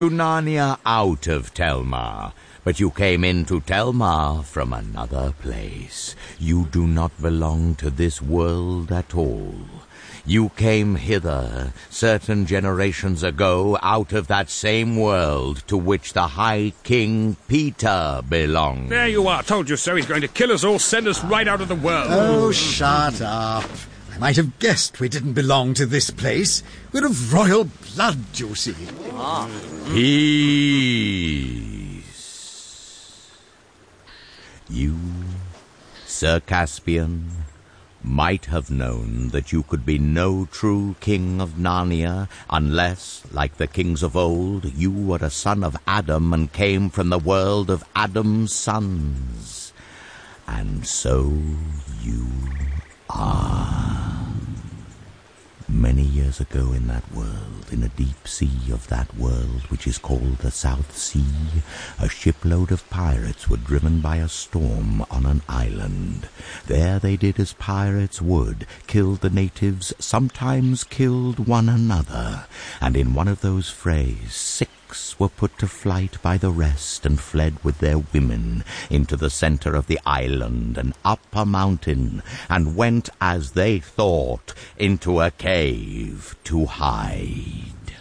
Narnia out of Telmar, but you came into Telmar from another place. You do not belong to this world at all. You came hither certain generations ago out of that same world to which the High King Peter belonged. There you are. Told you so. He's going to kill us all, send us right out of the world. Oh, shut up. I might have guessed we didn't belong to this place. We're of royal blood, you see. Peace. You, Sir Caspian, might have known that you could be no true king of Narnia unless, like the kings of old, you were a son of Adam and came from the world of Adam's sons. And so you are. Many years ago in that world, in a deep sea of that world which is called the South Sea, a shipload of pirates were driven by a storm on an island. There they did as pirates would, killed the natives, sometimes killed one another, and in one of those frays 6 were put to flight by the rest and fled with their women into the center of the island and up a mountain, and went, as they thought, into a cave to hide.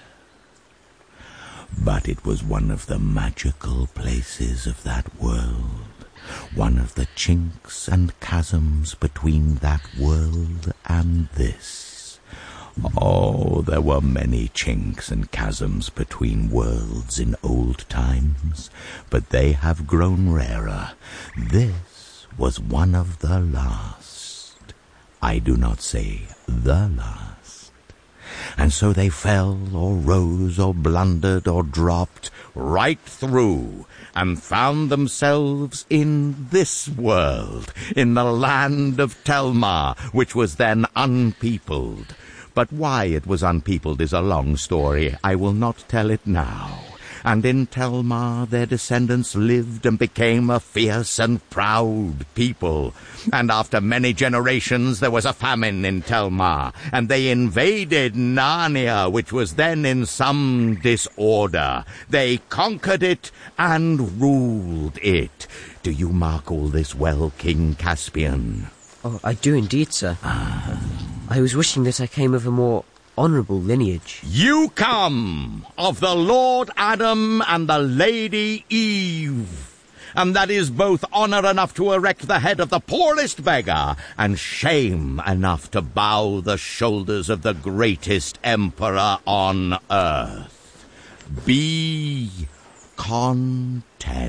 But it was one of the magical places of that world, one of the chinks and chasms between that world and this. Oh, there were many chinks and chasms between worlds in old times, but they have grown rarer. This was one of the last. I do not say the last. And so they fell, or rose, or blundered, or dropped right through, and found themselves in this world, in the land of Telmar, which was then unpeopled. But why it was unpeopled is a long story. I will not tell it now. And in Telmar their descendants lived and became a fierce and proud people. And after many generations there was a famine in Telmar, and they invaded Narnia, which was then in some disorder. They conquered it and ruled it. Do you mark all this well, King Caspian? Oh, I do indeed, sir. I was wishing that I came of a more honourable lineage. You come of the Lord Adam and the Lady Eve, and that is both honour enough to erect the head of the poorest beggar, and shame enough to bow the shoulders of the greatest emperor on earth. Be content.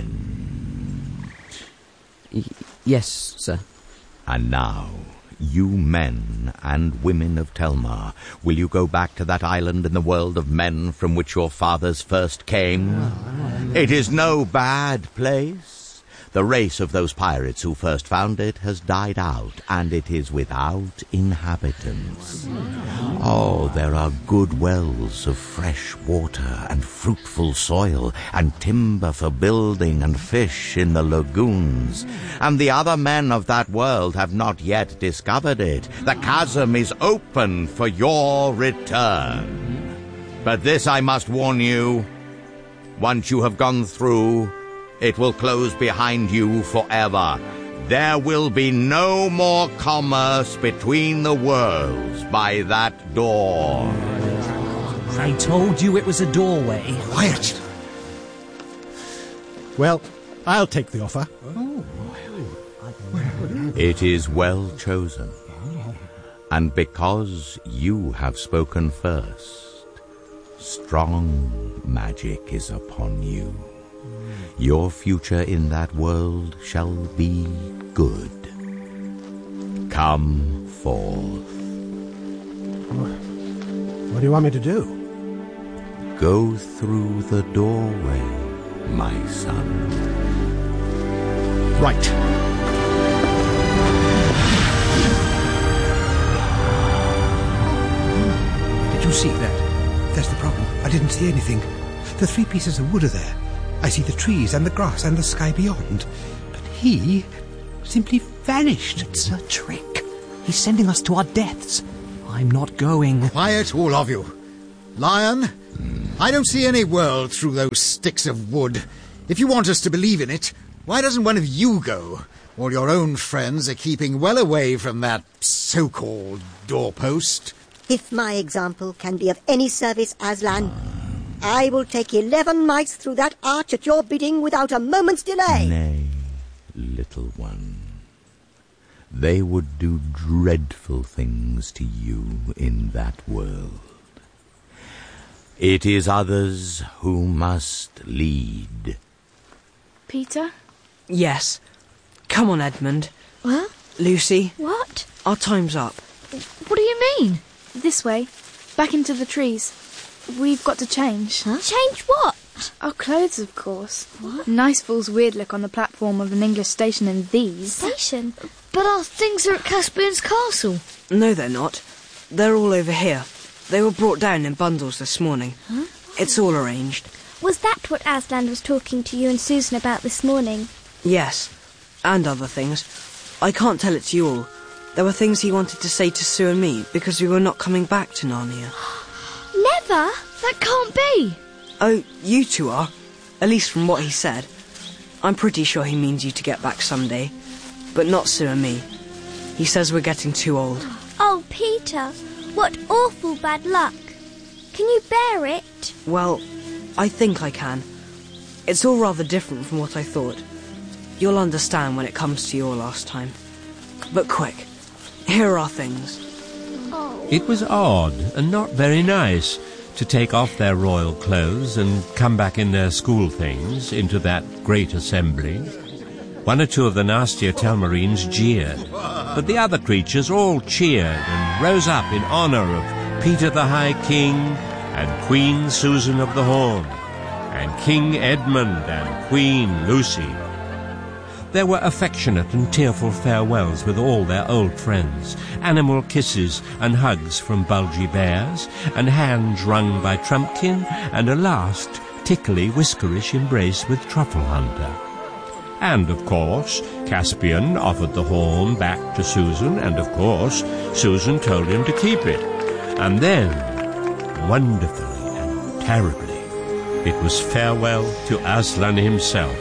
Yes, sir. And now, you men and women of Telmar, will you go back to that island in the world of men from which your fathers first came? It is no bad place. The race of those pirates who first found it has died out, and it is without inhabitants. Oh, there are good wells of fresh water and fruitful soil, and timber for building and fish in the lagoons. And the other men of that world have not yet discovered it. The chasm is open for your return. But this I must warn you. Once you have gone through, it will close behind you forever. There will be no more commerce between the worlds by that door. I told you it was a doorway. Quiet. Well, I'll take the offer. It is well chosen. And because you have spoken first, strong magic is upon you. Your future in that world shall be good. Come forth. What do you want me to do? Go through the doorway, my son. Right. Did you see that? That's the problem. I didn't see anything. The 3 pieces of wood are there. I see the trees and the grass and the sky beyond. But he simply vanished. It's a trick. He's sending us to our deaths. I'm not going. Quiet, all of you. Lion, I don't see any world through those sticks of wood. If you want us to believe in it, why doesn't one of you go? All your own friends are keeping well away from that so-called doorpost. If my example can be of any service, Aslan, I will take 11 mice through that arch at your bidding without a moment's delay. Nay, little one. They would do dreadful things to you in that world. It is others who must lead. Peter? Yes. Come on, Edmund. What? Lucy. What? Our time's up. What do you mean? This way. Back into the trees. We've got to change. Huh? Change what? Our clothes, of course. What? Nice fool's weird look on the platform of an English station in these. Station? But our things are at Caspian's castle. No, they're not. They're all over here. They were brought down in bundles this morning. Huh? It's all arranged. Was that what Aslan was talking to you and Susan about this morning? Yes, and other things. I can't tell it to you all. There were things he wanted to say to Sue and me because we were not coming back to Narnia. Never? That can't be. Oh, you two are. At least from what he said. I'm pretty sure he means you to get back someday. But not Sue and me. He says we're getting too old. Oh, Peter, what awful bad luck. Can you bear it? Well, I think I can. It's all rather different from what I thought. You'll understand when it comes to your last time. But quick, here are our things. Oh. It was odd and not very nice to take off their royal clothes and come back in their school things into that great assembly. One or two of the nastier Telmarines jeered, but the other creatures all cheered and rose up in honour of Peter the High King and Queen Susan of the Horn and King Edmund and Queen Lucy. There were affectionate and tearful farewells with all their old friends, animal kisses and hugs from Bulgy Bears, and hands wrung by Trumpkin, and a last tickly, whiskerish embrace with Truffle Hunter. And, of course, Caspian offered the horn back to Susan, and, of course, Susan told him to keep it. And then, wonderfully and terribly, it was farewell to Aslan himself.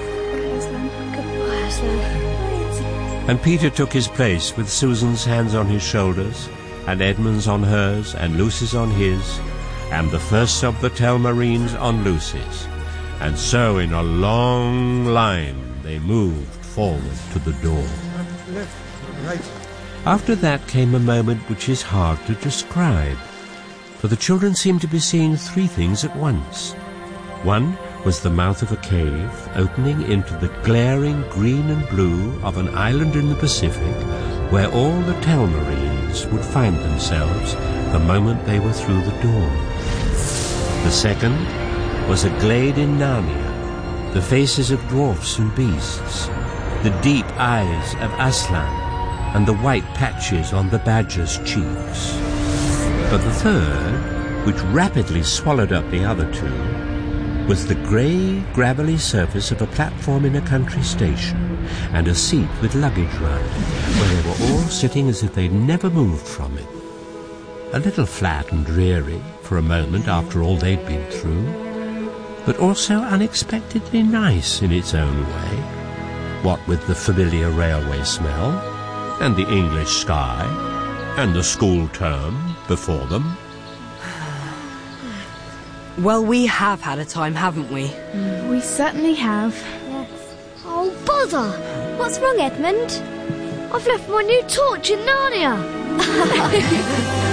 And Peter took his place with Susan's hands on his shoulders, and Edmund's on hers, and Lucy's on his, and the first of the Telmarines on Lucy's. And so in a long line they moved forward to the door. Left, right. After that came a moment which is hard to describe, for the children seemed to be seeing three things at once. One was the mouth of a cave opening into the glaring green and blue of an island in the Pacific where all the Telmarines would find themselves the moment they were through the door. The second was a glade in Narnia, the faces of dwarfs and beasts, the deep eyes of Aslan, and the white patches on the badger's cheeks. But the third, which rapidly swallowed up the other two, was the grey, gravelly surface of a platform in a country station, and a seat with luggage round it, where they were all sitting as if they'd never moved from it. A little flat and dreary for a moment after all they'd been through, but also unexpectedly nice in its own way, what with the familiar railway smell, and the English sky, and the school term before them. Well, we have had a time, haven't we? We certainly have. Yes. Oh, bother! What's wrong, Edmund? I've left my new torch in Narnia.